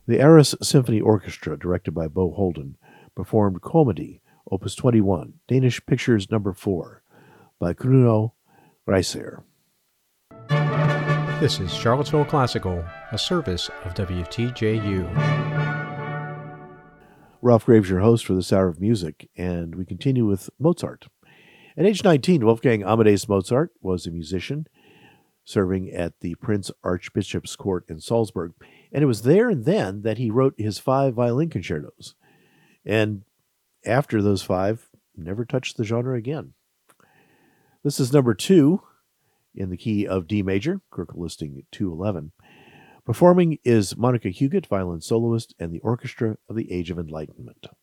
The Aris Symphony Orchestra, directed by Bo Holden, performed Comedy, Opus 21, Danish Pictures No. 4, by Kuno Reiser. This is Charlottesville Classical, a service of WTJU. Ralph Graves, your host for this hour of music, and we continue with Mozart. At age 19, Wolfgang Amadeus Mozart was a musician serving at the Prince Archbishop's Court in Salzburg, and it was there and then that he wrote his 5 violin concertos. And after those 5, never touched the genre again. This is number 2 in the key of D major, Kirk listing 211. Performing is Monica Huguet, violin soloist, and the Orchestra of the Age of Enlightenment.